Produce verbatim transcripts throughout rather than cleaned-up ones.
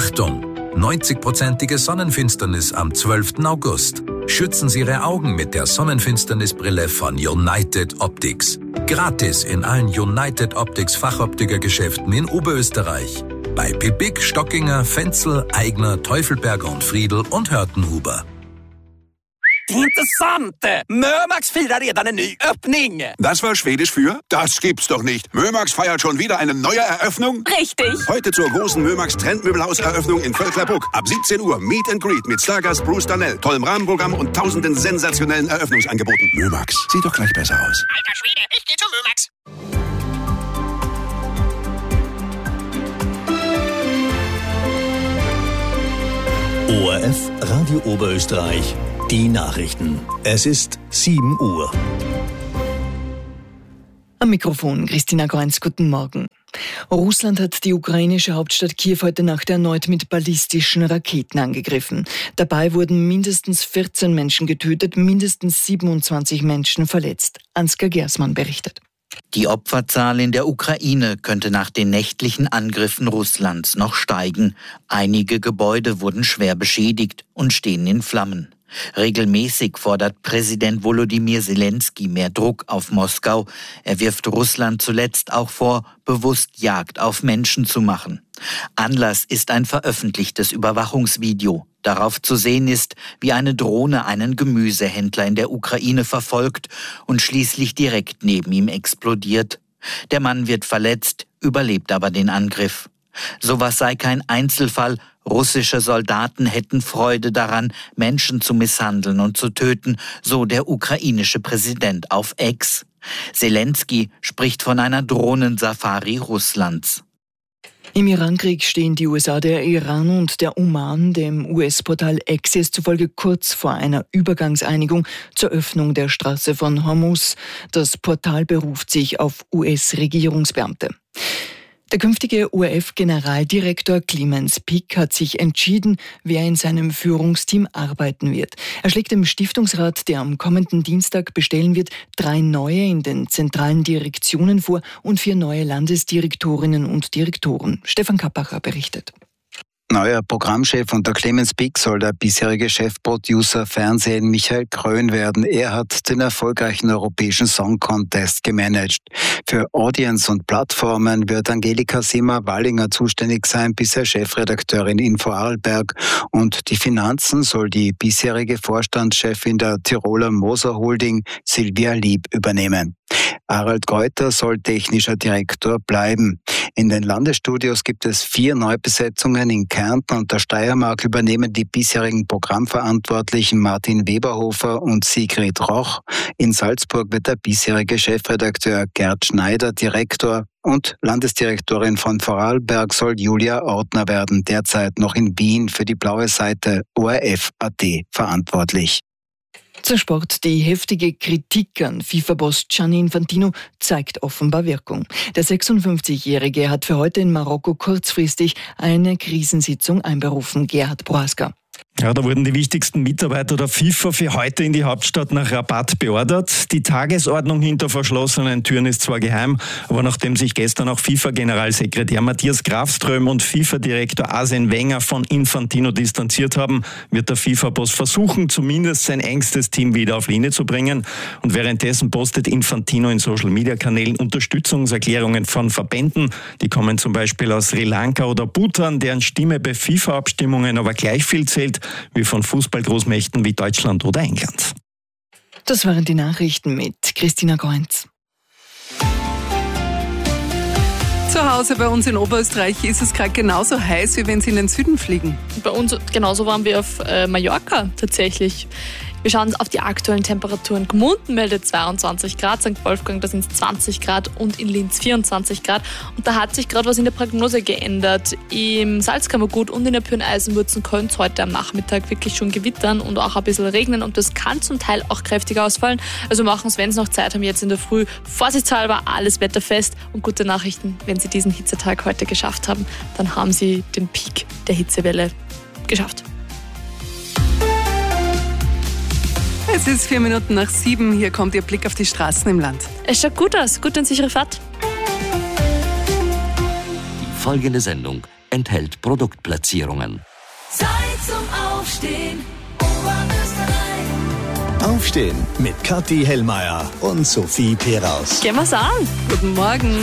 Achtung! neunzig-prozentige Sonnenfinsternis am zwölften August. Schützen Sie Ihre Augen mit der Sonnenfinsternisbrille von United Optics. Gratis in allen United Optics Fachoptikergeschäften in Oberösterreich. Bei Pippig, Stockinger, Fenzel, Aigner, Teufelberger und Friedl und Hörtenhuber. Intressant! Mörmax firar redan en ny öppning! Das war Schwedisch für? Das gibt's doch nicht. Mörmax feiert schon wieder eine neue Eröffnung? Richtig! Heute zur großen Mörmax Trendmöbelhaus-Eröffnung in Völklerbuck. Ab siebzehn Uhr Meet and Greet mit Stargast Bruce Darnell, tollem Rahmenprogramm und tausenden sensationellen Eröffnungsangeboten. Mörmax, sieht doch gleich besser aus. Alter Schwede, ich geh zu Mörmax! O R F Radio Oberösterreich. Die Nachrichten. Es ist sieben Uhr. Am Mikrofon Christina Gorenz, guten Morgen. Russland hat die ukrainische Hauptstadt Kiew heute Nacht erneut mit ballistischen Raketen angegriffen. Dabei wurden mindestens vierzehn Menschen getötet, mindestens siebenundzwanzig Menschen verletzt. Ansgar Gersmann berichtet. Die Opferzahl in der Ukraine könnte nach den nächtlichen Angriffen Russlands noch steigen. Einige Gebäude wurden schwer beschädigt und stehen in Flammen. Regelmäßig fordert Präsident Volodymyr Zelensky mehr Druck auf Moskau. Er wirft Russland zuletzt auch vor, bewusst Jagd auf Menschen zu machen. Anlass ist ein veröffentlichtes Überwachungsvideo. Darauf zu sehen ist, wie eine Drohne einen Gemüsehändler in der Ukraine verfolgt und schließlich direkt neben ihm explodiert. Der Mann wird verletzt, überlebt aber den Angriff. Sowas sei kein Einzelfall. Russische Soldaten hätten Freude daran, Menschen zu misshandeln und zu töten, so der ukrainische Präsident auf X. Zelensky spricht von einer Drohnensafari Russlands. Im Irankrieg stehen die U S A, der Iran und der Oman dem U S-Portal Axios zufolge kurz vor einer Übergangseinigung zur Öffnung der Straße von Hormuz. Das Portal beruft sich auf U S-Regierungsbeamte. Der künftige O R F-Generaldirektor Clemens Pick hat sich entschieden, wer in seinem Führungsteam arbeiten wird. Er schlägt dem Stiftungsrat, der am kommenden Dienstag bestellen wird, drei neue in den zentralen Direktionen vor und vier neue Landesdirektorinnen und Direktoren. Stefan Kappacher berichtet. Neuer Programmchef unter Clemens Pick soll der bisherige Chefproducer Fernsehen Michael Krön werden. Er hat den erfolgreichen europäischen Song Contest gemanagt. Für Audience und Plattformen wird Angelika Simmer-Wallinger zuständig sein, bisher Chefredakteurin in Vorarlberg. Und die Finanzen soll die bisherige Vorstandschefin der Tiroler Moser Holding Silvia Lieb übernehmen. Harald Greuter soll technischer Direktor bleiben. In den Landesstudios gibt es vier Neubesetzungen. In Kärnten und der Steiermark übernehmen die bisherigen Programmverantwortlichen Martin Weberhofer und Sigrid Roch. In Salzburg wird der bisherige Chefredakteur Gerd Schneider Direktor und Landesdirektorin von Vorarlberg soll Julia Ortner werden, derzeit noch in Wien für die blaue Seite O R F Punkt A T verantwortlich. Zur Sport. Die heftige Kritik an FIFA-Boss Gianni Infantino zeigt offenbar Wirkung. Der sechsundfünfzigjährige hat für heute in Marokko kurzfristig eine Krisensitzung einberufen. Gerhard Prohaska. Ja, da wurden die wichtigsten Mitarbeiter der FIFA für heute in die Hauptstadt nach Rabat beordert. Die Tagesordnung hinter verschlossenen Türen ist zwar geheim, aber nachdem sich gestern auch FIFA-Generalsekretär Matthias Grafström und FIFA-Direktor Arsene Wenger von Infantino distanziert haben, wird der FIFA-Boss versuchen, zumindest sein engstes Team wieder auf Linie zu bringen. Und währenddessen postet Infantino in Social-Media-Kanälen Unterstützungserklärungen von Verbänden. Die kommen zum Beispiel aus Sri Lanka oder Bhutan, deren Stimme bei FIFA-Abstimmungen aber gleich viel zählt wie von Fußballgroßmächten wie Deutschland oder England. Das waren die Nachrichten mit Christina Goenz. Zu Hause bei uns in Oberösterreich ist es gerade genauso heiß, wie wenn Sie in den Süden fliegen. Bei uns genauso waren wir auf äh, Mallorca tatsächlich. Wir schauen auf die aktuellen Temperaturen. Gmunden meldet zweiundzwanzig Grad, Sankt Wolfgang, da sind es zwanzig Grad und in Linz vierundzwanzig Grad. Und da hat sich gerade was in der Prognose geändert. Im Salzkammergut und in der Pyreneisenwurzen könnte es heute am Nachmittag wirklich schon gewittern und auch ein bisschen regnen. Und das kann zum Teil auch kräftig ausfallen. Also machen es, wenn Sie noch Zeit haben, jetzt in der Früh vorsichtshalber alles wetterfest. Und gute Nachrichten, wenn Sie diesen Hitzetag heute geschafft haben, dann haben Sie den Peak der Hitzewelle geschafft. Es ist vier Minuten nach sieben. Hier kommt Ihr Blick auf die Straßen im Land. Es schaut gut aus. Gute und sichere Fahrt. Die folgende Sendung enthält Produktplatzierungen. Zeit zum Aufstehen, Oberösterreich. Aufstehen mit Kathi Hellmeier und Sophie Peraus. Gehen wir's an. Guten Morgen.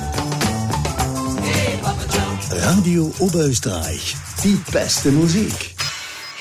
Radio Oberösterreich. Die beste Musik.